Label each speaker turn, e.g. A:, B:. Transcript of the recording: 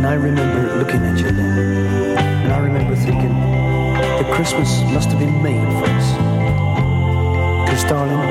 A: I remember looking at you then, and I remember thinking that Christmas must have been made for us. Because, darling,